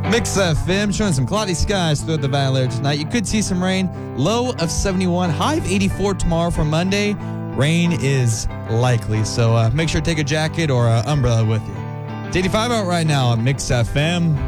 Mix FM showing some cloudy skies throughout the valley tonight. You could see some rain. Low of 71, high of 84 tomorrow for Monday. Rain is likely, so make sure to take a jacket or an umbrella with you. It's 85 out right now on Mix FM.